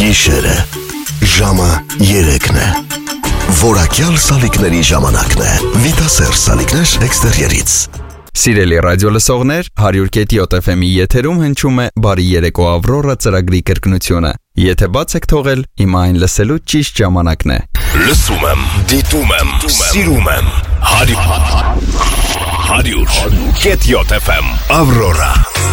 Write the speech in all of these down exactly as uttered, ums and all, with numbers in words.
Գիշերը ժամը երեքն է։ Որակյալ սալիկների ժամանակն է։ Վիտասեր սալիկներ էքստերիերից։ Սիրելի ռադիո լսողներ, one hundred point seven F M-ի եթերում հնչում է Բարի երեկո Ավրորա ծրագրի կրկնությունը։ Եթե բաց եք թողել, հիմա այն լսելու ճիշտ ժամանակն է։ Լսում եմ, դիտում եմ, սիրում եմ։ one hundred point seven F M Ավրորա։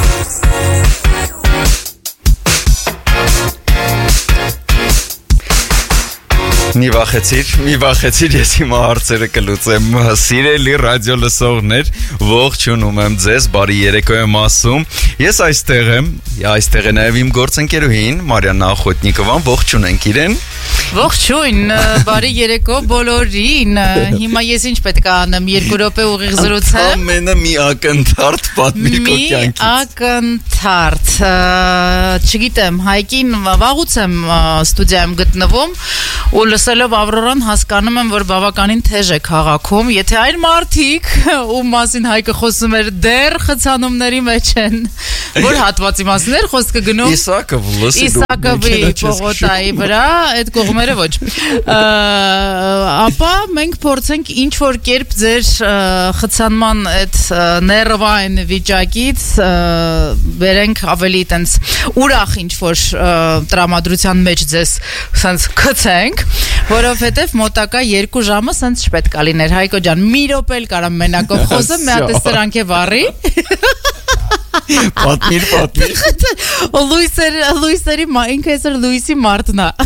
Մի վախեցիր, մի վախեցիր, ես հիմա հարցերը կլուծեմ։ Սիրելի ռադիո լսողներ, ողջունում եմ ձեզ, բարի երեկո եմ ասում։ Ես այստեղ եմ, այստեղ է նաև իմ գործընկերուհին Մարիաննա Ախոտնիկովան, ողջունենք իրեն։ Ողջույն, բարի երեկո բոլորին։ Հիմա ես ինչ պետք է անեմ, երկու րոպե ուղիղ զրուցեմ։ Ամենը մի ակնթարթ պատմիր քո կյանքից։ Մի ակնթարթ, չգիտեմ, Հայկին վաղուց եմ ստուդիայում գտնվում ու լսելով Ավրորան հասկանում եմ, որ բավականին թեժ է քաղաքում, եթե այն մարդիկ, ում մասին Հայկը խոսում էր, դեռ խցանումների մեջ են, որ հատվածի մասին էր խոսքը գնում Իսակովի պողոտայի վրա, այդ կողմերը ոչ, ապա մենք փորձենք ինչ-որ կերպ ձեր խցանման այդ ներվային վիճակից բերենք ավելի տենց ուրախ ինչ-որ տրամադրության մեջ ձեզ սենց կցենք, որովհետև մոտակա երկու ժամը սենց չպետք է լիներ, Հայկո ջան, մի րոպե էլ կարամ մենակով խոսեմ, մի հատ սրանք է վառի։ Պատմիր, պատմիր։ Լույսերի, ինքը ես էր Լույսի մարդն է։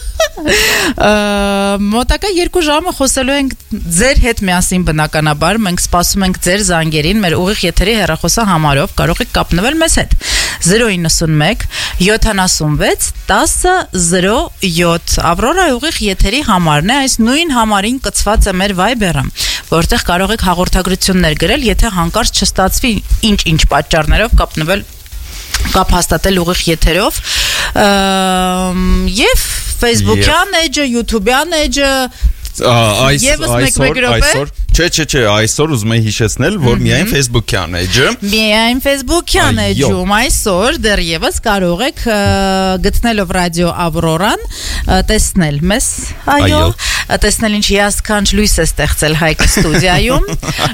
Մոտակա երկու ժամը խոսելու ենք ձեր հետ միասին բնականաբար, մենք սպասում ենք ձեր զանգերին, մեր ուղիղ եթերի հեռախոսահամարով կարող եք կապնվել մեզ հետ zero nine one seventy-six ten zero seven Ավրորա ուղիղ եթերի համարն է, այս նույն համարին կցված է մեր Viber-ը, որտեղ կարող եք հաղորդագրություններ գրել, եթե հանկարծ չստացվի ինչ-ինչ պատճառներով կապնվել կապ հաստատել ուղիղ եթերով և Facebook-յան էջը, YouTube-յան էջը այսօր, այսօր, չէ, չէ, չէ, այսօր ուզում եմ հիշեցնել, որ միայն Facebook-յան էջը Միայն Facebook-յան էջում այսօր դեռևս կարող եք գտնելով ռադիո Ավրորան տեսնել մեզ, այո, տեսնել ինչ հիասքանչ լույս է ստեղծել Հայկը ստուդիայում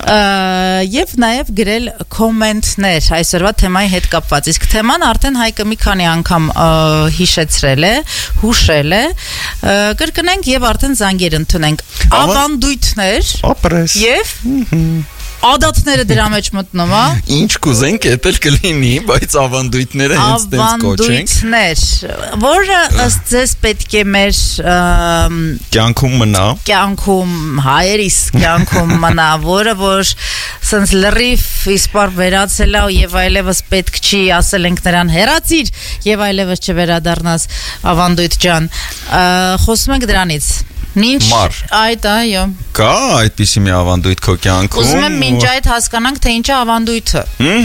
և նաև գրել կոմենտներ այսօրվա թեմայի հետ կապված, իսկ թեման արդեն Հայկը մի քանի անգամ հիշեցրել է, հուշել է, կրկնենք և արդեն զանգեր ընդունենք, ավանդույթներ և ադատները դրա մեջ մտնում, հա? Ինչ կուզենք, էդ էլ կլինի, բայց ավանդույթները հենց տենց կոչենք։ Ավանդույթներ, որը ըստ ձեզ պետք է մեր կյանքում մնա, կյանքում, հայերիս կյանքում մնա, որը որ սենց լրիվ իսպար վերացել է և այլևս պետք չի, ասել ենք նրան հեռացիր և այլևս չվերադառնաս ավանդույթ ջան, խոսում ենք դրանից։ Մինչ այդ, այո։ Կա այդպիսի մի ավանդույթ քո կյանքում։ Ուզում եմ մինչ այդ հասկանանք, թե ինչ է ավանդույթը։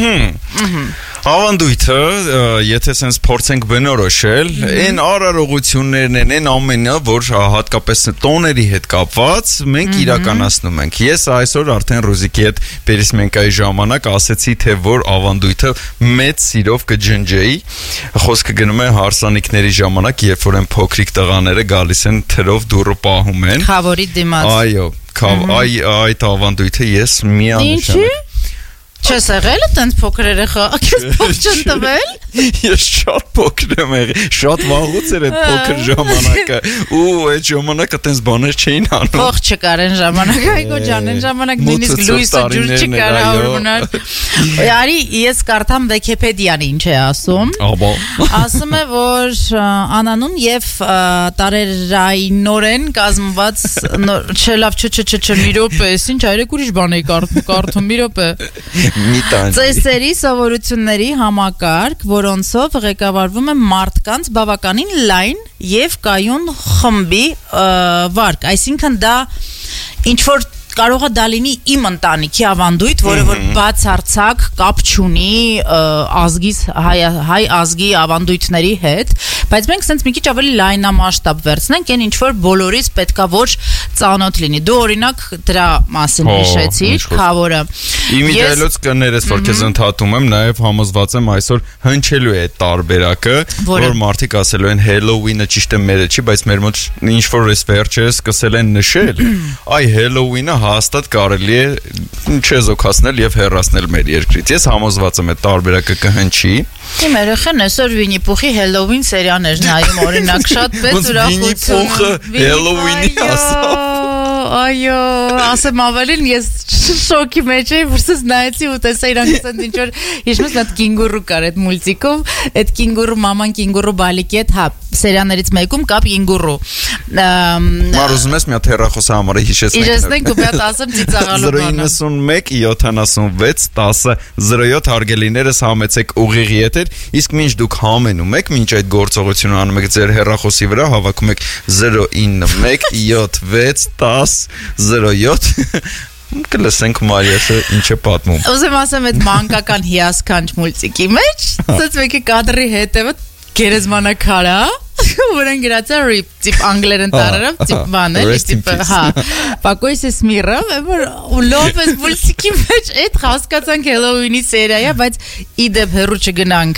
Ավանդույթը, եթե սենց փորձենք բնորոշել, այն արարողություններն են, այն ամենը, որ հատկապես տոների հետ կապված, մենք իրականացնում ենք։ Ես այսօր արդեն Ռուզիկի հետ պերիսմենկայի ժամանակ ասեցի, թե որ ավանդույթը մեծ սիրով կջնջեի, խոսքը գնում է հարսանիքների ժամանակ, երբ որ են փոքրիկ տղաները գալիս են թրով դուռը պահում են։ Խավորի դիմաց։ Այո, այդ ավանդույթը ես միանշանակ Չես եղել տենց փոքր երեխա, քեզ փոքր չեն տվել։ Ես շատ փոքր եմ եղել, շատ վաղուց էր այդ փոքր ժամանակը, ու այդ ժամանակը տենց բաներ չէին անում։ Փող չկար այն ժամանակ, Հայկո ջան, այն ժամանակ նույնիսկ լույսը ջուր չկար հավանար։ Արի, ես կարդամ Wikipedia-ն ինչ է ասում։ Ասում է, որ անանուն եւ տարերայնորեն կազմված, չէ, լավ, չէ, չէ, չէ, մի րոպե, ինչ այրեք ուրիշ բան էի կարդում, մի րոպե։ Ծեսերի սովորությունների համակարգ, որոնցով ղեկավարվում է մարդկանց բավականին լայն և կայուն խմբի վարկ, այսինքն դա ինչ-որ կարող է դա լինի իմ ընտանիքի ավանդույթ, որը որ բացարձակ կապ չունի ազգիս հայ ազգի ավանդույթների հետ, բայց մենք sense մի քիչ ավելի լայնամասշտաբ վերցնենք, այն ինչ որ բոլորից պետքա ոչ ծանոթ լինի։ Դու օրինակ դրա մասին հիշեցիր, քավորը։ Իմիջայլոց կներես, որ քեզ ընդհատում եմ, նաև համոզված եմ այսօր հնչելու է այդ տարբերակը, որ մարդիկ ասելու են Halloween-ը ճիշտ է մերը չի, բայց մեր մոտ ինչ որ էս վերջերս սկսել են նշել, այ Halloween-ը հաստատ կարելի է չեզոքացնել եւ հեռացնել մեր երկրից։ Ես համոզված եմ այդ տարբերակը կհնչի։ Իմ երեխան այսօր Վինի Փուխի Halloween սերիաներ նայում, օրինակ շատ պես ուրախություն։ Վինի Փուխը Halloween-ի ասա։ Այո, ասեմ ավելին, ես շոկի մեջ էի, որսս նայեցի ու տեսա իրանք ասեն ինչ որ հիշում եմ այդ կինգուրու կար այդ մուլտիկով, այդ կինգուրու մաման կինգուրու բալիկի հետ, հա, սերիաներից մեկում կապ կինգուրու։ Մար ուզում ես մի հատ հեռախոսը համարը հիշեցնենք։ Հիշեցնենք ու մի հատ ասեմ ծիծաղալու բանը։ զրո իննսունմեկ յոթանասունվեց տասը զրո յոթ հարգելիներս համեցեք ուղիղ եթեր, իսկ մինչ դուք համենում եք, մինչ այդ գործողությունը անում եք ձեր հեռախոսի վրա, հավաքում եք զրո ինը մեկ յոթ վեց տասը զրո յոթ կլսենք Մարիասը ինչ է պատմում։ Ուզեմ ասեմ այդ մանկական հիասքանչ մուլտիկի մեջ, ցած մեկի կադրի հետևը գերեզմանակարա, որն գրածա rip, տիպ անգլերեն տարերով, տիպ բաներ, տիպ հա, Պակոյսը Սմիրը, որ լոպես մուլտիկի մեջ այդ հասկացանք Halloween-ի սերիա, բայց իդեպ հեռու չգնանք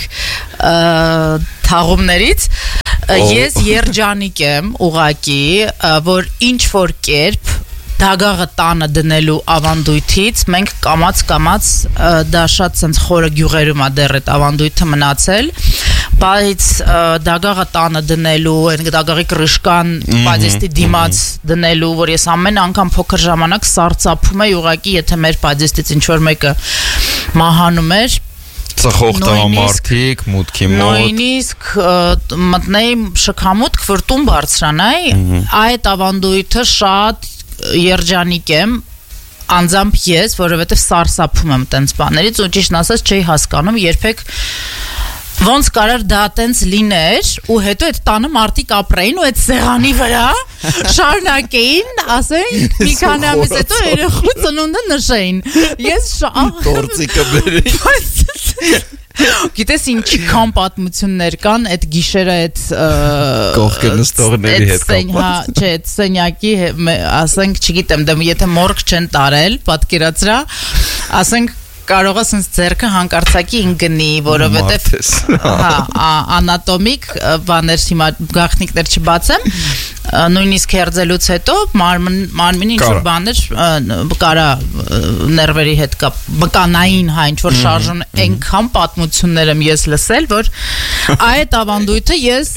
թաղումներից, ես երջանիկ եմ ուղակի, որ ինչ որ կերպ դագաղը տանը դնելու ավանդույթից մենք կամած կամած դա շատ sense խորը գյուղերում է դեռ այդ ավանդույթը մնացել, բայց դագաղը տանը դնելու, այն դագաղի կրիշկան պադեստի դիմաց դնելու, որ ես ամեն անգամ փոքր ժամանակ սարսափում եի ուղակի, եթե մեր պադեստից ինչ որ մեկը մահանում էր, ծխող տղամարդիկ, մուտքի մոտ նույնիսկ մտնեի շքամուտք, որ տուն բարձրանայի, այդ ավանդույթը շատ երջանիկ եմ, անձամբ ես, որովհետև սարսափում եմ տենց բաներից ու ճիշտ ասած չէի հասկանում երբեք ոնց կարար դա տենց լիներ ու հետո այդ տանը մարդիկ ապրեին ու այդ սեղանի վրա շարունակեին, ասենք մի քանի ամիս հետո երեխու ծնունդը նշեին, ես գործիկը բերեին Գիտես ինչքան պատմություններ կան այդ գիշերը այդ կողքը նստողների հետ կապված։ Հա, չէ, այդ սենյակի ասենք, չգիտեմ, դեմ եթե մորգ չեն տարել, պատկերացրա, ասենք կարող է sense ձերքը հանկարծակի ինգնի, որովհետև հա, անատոմիկ բաներ հիմա գաղտնիքներ չբացեմ, նույնիսկ հերձելուց հետո մարմինի ինչ որ բաներ կարա ներվերի հետ կա բկանային հա ինչ որ շարժուն այնքան պատմություններ եմ ես լսել, որ այդ ավանդույթը ես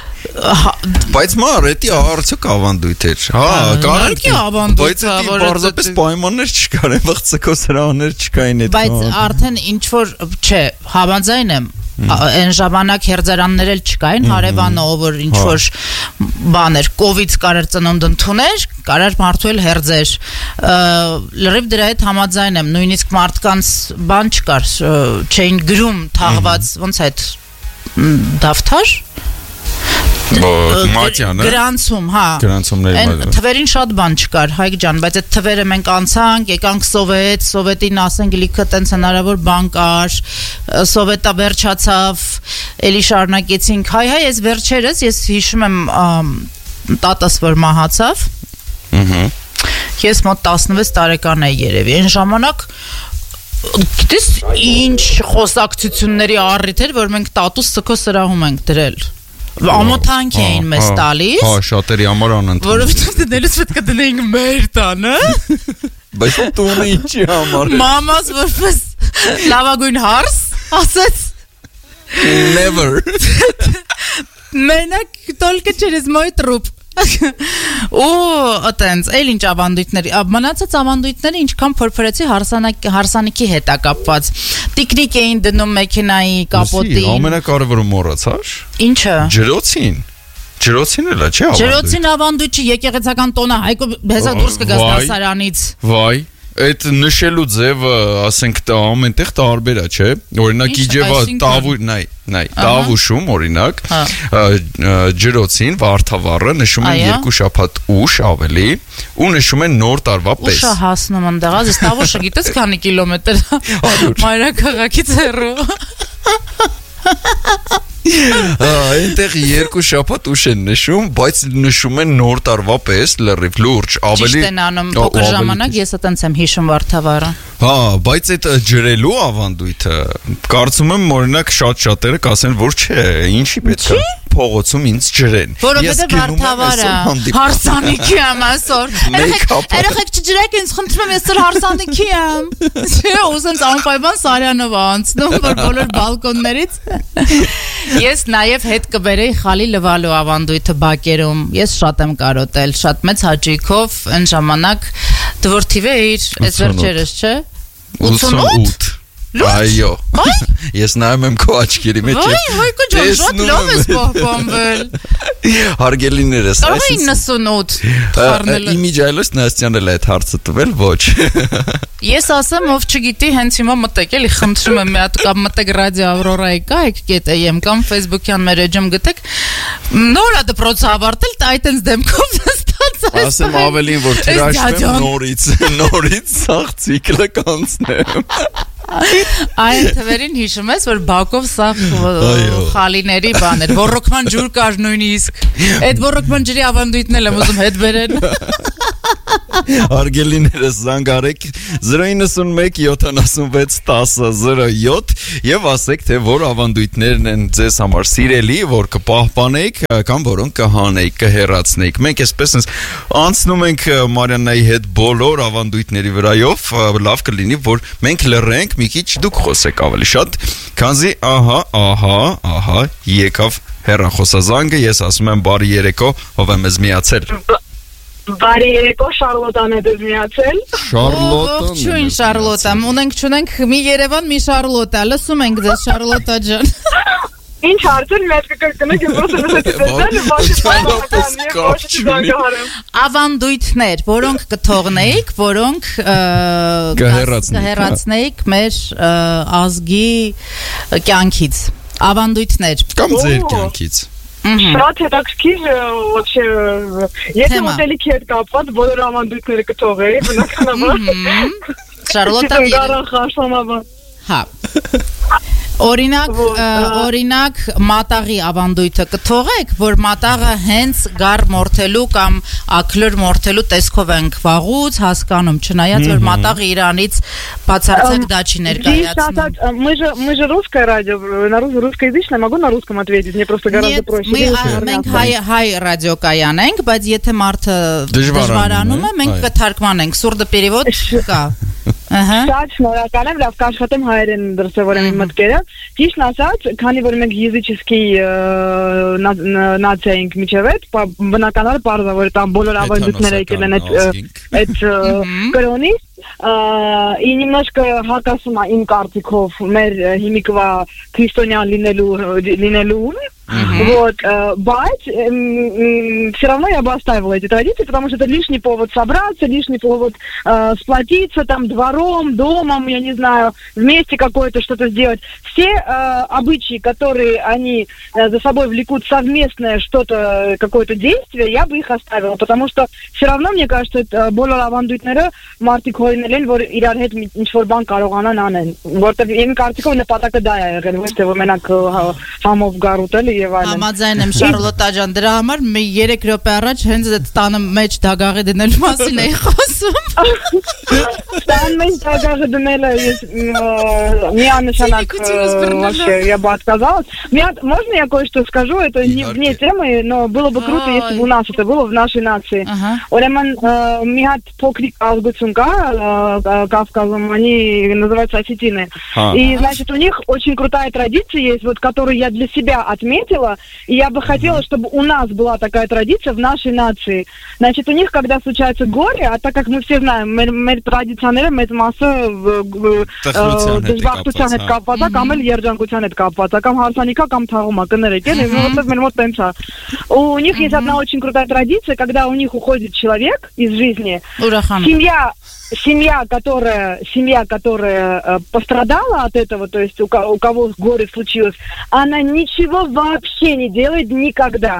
Բայց մար, էդի արդյոք ավանդույթ էր։ Հա, կարան բայց էդի բարձապես պայմաններ չկար, այն վաղ ցկոսրաններ չկային այդ։ Բայց արդեն ինչ որ, չէ, համաձայն եմ, այն ժամանակ հերձարաններ էլ չկային, հարևանը ով որ ինչ որ բաներ, կովիդ կարար ծնունդ ընդուներ, կարար մարդու էլ հերձեր։ Լրիվ դրա հետ համաձայն եմ, նույնիսկ մարդկանց բան չկար, չէին գրում թաղված, ոնց այդ դավթար Մատյանը Գրանցում, հա Գրանցումների մատյան Թվերին շատ բան չկար, Հայկ ջան, բայց այդ թվերը մենք անցանք, եկանք Սովետ, Սովետին ասենք լիքը տենց հնարավոր բան կար, Սովետը վերջացավ, էլի շարունակեցինք, հայ հայ, ես վերջերս, ես հիշում եմ տատս որ մահացավ, ես մոտ տասնվեց տարեկան էի երևի, այն ժամանակ գիտես ինչ խոսակցությունների առիթ էր, որ մենք տատուս սքո սրահում ենք դրել Ամոթանք էին մեզ տալիս Հա, շատերի համար անընդհանուր Որովհետև դնելուց պետք է դնեինք մեր տանը Բայց տունը ինչի համար Մամաս որպես լավագույն հարս ասեց Never Մենակ только через мой труп Ու այտենց, էլ ինչ ավանդույթների Մնացած ավանդույթները ինչքան փորփրեցի հարսանիքի հետ կապված Տիկնիկ էին դնում մեքենայի կապոտին Ամենակարևորը մոռացար Ինչը Ջրոցին Ջրոցին էլ է, չէ ավանդույթ Ջրոցին ավանդույթը եկեղեցական տոնը Հայկո հեսա դուրս կգաս դասարանից Վայ Այդ նշելու ձևը, ասենք, ամեն տեղ տարբեր է, չէ։ Օրինակ իջևա տավուր, նայ, նայ, տավուշում օրինակ, ջրոցին վարդավառը նշում են երկու շաբաթ ուշ ավելի, ու նշում են նոր տարվա պես։ Ուշը հասնում ընդեղ, այս տավուշը գիտես քանի կիլոմետր։ Մայրաքաղաքից հեռու։ Այնտեղ երկու շաբաթ ուշ են նշում, բայց նշում են նոր տարվա պես լրիվ լուրջ, ավելի ճիշտ են անում փոքր ժամանակ, ես այտենց եմ հիշում Վարդավառը։ Հա, բայց այդ ջրելու ավանդույթը կարծում եմ օրինակ շատ-շատերը կասեն, որ չէ, ինչի պետք է փողոցում ինձ ջրեն։ Որովհետև Վարդավառը հարսանիքի եմ այսօր։ Երեխեք չջրեք ինձ, խնդրում եմ, ես ծեր հարսանիքի եմ։ Չէ, ուսենց անպայման Սարյանով անցնում, որ բոլոր բալկոններից։ Ես նաև հետ կբերեի խալի լվալու ավանդույթը բակերում։ Ես շատ եմ կարոտել, շատ մեծ հաճույքով, այն ժամանակ դվորթիվ էիր, այս վերջերս, չէ։ ութսունութ Այո։ Ես նայում եմ քո աչքերի մեջ։ Այ, հայկո ջան, շատ լավ ես պահպանվել։ Հարգելիներս, այս իննսունութ խառնելը։ Իմիջայլոս Նաստյանն էլ այդ հարցը տվել, ոչ։ Ես ասեմ, ով չգիտի, հենց հիմա մտեք, էլի խնդրում եմ մի հատ կամ մտեք ռադիո Ավրորայի կայք կետեմ կամ Facebook-յան մեր էջում գտեք։ Նոր է դպրոցը ավարտել, այտենց դեմքով ստացած։ Ասեմ ավելին, որ թրաշվեմ նորից, նորից սաղ ցիկլը կանցնեմ։ Այն թվերին հիշում ես, որ բակով սա խալիների բան էր, ոռոգման ջուր կար նույնիսկ, այդ ոռոգման ջրի ավանդույթն էլ եմ ուզում հետ բերեն։ Հարգելիներս զանգարեք զրո իննսունմեկ յոթանասունվեց տասը զրո յոթ եւ ասեք թե որ ավանդույթներն են ձեզ համար սիրելի, որ կպահպանեիք կամ որոնք կհանեիք, կհեռացնեիք։ Մենք այսպես անցնում ենք Մարիաննայի հետ բոլոր ավանդույթների վրայով, լավ կլինի որ մենք լռենք, մի քիչ դուք խոսեք ավելի շատ, քանզի ահա, ահա, ահա եկավ հեռախոսազանգը, ես ասում եմ բարի երեկո, ով է մեզ միացել։ Բարի երեկո, Շարլոտան է դες միացել։ Շարլոտան։ Ողջույն Շարլոտա, ունենք չունենք մի Երևան, մի Շարլոտա, լսում ենք ձեզ Շարլոտա ջան։ Ինչ հարցեր մեծ կկրկնեք, ես ոսը լսեցի ավանդույթներ, որոնք կթողնեիք, որոնք կհեռացնեիք մեր ազգի կյանքից։ Ավանդույթներ։ Կամ ձեր կյանքից։ Շատ հետաքրքիր, вообще, եթե ուտելիքի հետ կապված բոլոր ավանդույթները կթողեի, բնականաբար։ Շարլոտա Հա։ Օրինակ, օրինակ մատաղի ավանդույթը կթողեք, որ մատաղը հենց գար մորթելու կամ ակլոր մորթելու տեսքով ենք վաղուց հասկանում, չնայած որ մատաղը Իրանից բացարձակ դա չի ներկայացնում։ Мы же мы же русское радио, на русскоязычное, могу на русском ответить, мне просто гораздо проще. Մենք հայ հայ ռադիոկայան ենք, բայց եթե մարդը դժվարանում է, մենք կթարգմանենք, սուրդը перевод կա։ Ահա։ Շատ շնորհակալ եմ, լավ կաշխատեմ հայերեն դրսևորեմ իմ մտքերը։ Ճիշտն ասած, քանի որ մենք եզիչեսկի նացիա ենք միջև այդ, բնականաբար պարզա որ там բոլոր ավանդույթները եկել են այդ այդ կրոնից, и немножко հակասում է իմ կարծիքով մեր հիմիկվա քրիստոնյան լինելու լինելու Вот, բայց все равно я бы оставила эти традиции, потому что это лишний повод собраться, лишний повод э, сплотиться там двором, домом, я не знаю, вместе какое-то что-то сделать. Все э, обычаи, которые они э, за собой влекут совместное что-то, какое-то действие, я бы их оставила, потому что все равно, мне кажется, это բոլոր ավանդույթները մարդիկ հորինել են, որ իրար հետ ինչ-որ բան կարողանան անեն, որտեղ իմ կարծիքով նպատակը դա է եղել, ոչ թե որ մենակ համով գարուտել Համաձայն եմ Շարլոտա ջան, դրա համար մի երեք րոպե առաջ հենց այդ տանը մեջ դագաղի дնելու մասին էի խոսում։ Տան մեջ դագաղի դնելը միանշանակ вообще я бы отказалась. Можно я кое-что скажу? Это не вне темы, но было бы круто, если бы у нас это было в нашей нации. Ուրեմն մի հատ փոքրիկ ազգություն կա Кавказом, они называются осетины. И значит, у них очень крутая традиция есть, вот которую я для себя отметила. И я бы хотела, чтобы у нас была такая традиция в нашей нации. Значит, у них, когда случается горе, а так как мы все знаем, մեր տրադիցիաները մեծ մասը դժբախտության հետ կապված է, կամ էլ երջանկության հետ կապված է, կամ հարսանիքա, կամ թաղումա, կներեք, էլի, որովհետև մեր մոտ տենց է։ У них есть одна очень крутая традиция, когда у них уходит человек из жизни, семья Семья, которая, семья, которая э, пострадала от этого, то есть у, у кого горе случилось, она ничего вообще не делает никогда.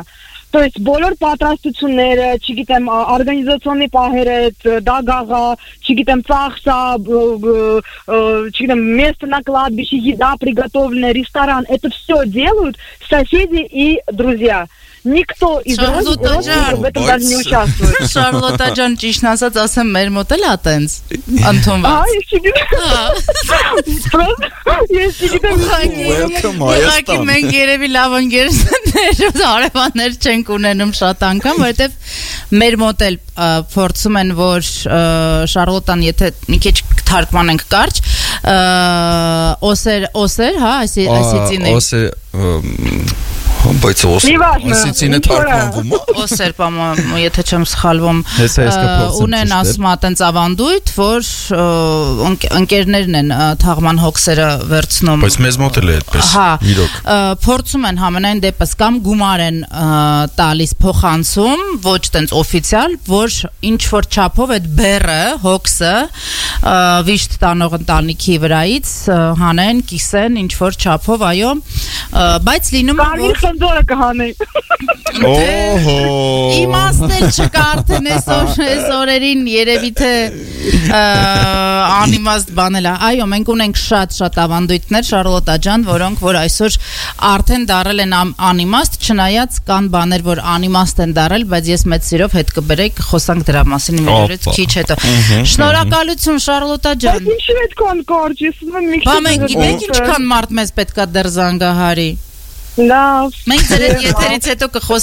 То есть բոլոր պատրաստությունները, չգիտեմ, օրգանիզացիոնի պահերը, դա գաղա, չգիտեմ, ծախսա, չգիտեմ, место на кладбище, еда приготовленная, ресторан, это все делают соседи и друзья. Никто из родственников в этом даже не участвует. Շարլոտա ջան, ճիշտ ասած, ասեմ, մեր մոտ էլ ա տենց ընդունված։ Ահա, ես չգիտեմ։ Ես չգիտեմ։ Ուղղակի մենք երևի լավ ընկերներ ու հարևաններ չենք ունենում շատ անգամ, որովհետև մեր մոտ էլ փորձում են, որ Շարլոտան, եթե մի քիչ թարգմանենք կարճ, օսեր, օսեր, հա, այսինքն օսեր Բայց Ասիցինը թարգմանվում է։ Օսեր, по-моему, եթե չեմ սխալվում, ունեն ասում տենց ավանդույթ, որ ընկերներն են թաղման հոգսերը վերցնում։ Բայց մեզ մոտ էլ է այդպես։ Իրոք։ Փորձում են համենայն դեպս կամ գումար են տալիս փոխանցում, ոչ տենց օֆիցիալ, որ ինչ որ չափով այդ բերը, հոգսը վիշտ տանող ընտանիքի վրայից հանեն, կիսեն ինչ որ չափով, այո, բայց լինում է Խնդորը կհանեի։ Օհո։ Իմաստներ չկա արդեն այսօր, այս օրերին երևի թե անիմաստ բանել է։ Այո, մենք ունենք շատ-շատ ավանդույթներ, Շարլոտա ջան, որոնք որ այսօր արդեն դարել են անիմաստ, չնայած կան բաներ, որ անիմաստ են դարել, բայց ես մեծ սիրով հետ կբերեի, կխոսանք դրա մասին մի օրից քիչ հետո։ Շնորհակալություն Շարլոտա ջան։ Բայց ինչու այդքան կարճ, ես ուզում եմ մի քիչ։ Բա մենք գիտենք ինչքան մարդ մեզ պետքա դեռ զանգահարի։ Լավ։ Մենք ձեր եթերից հետո կխոսենք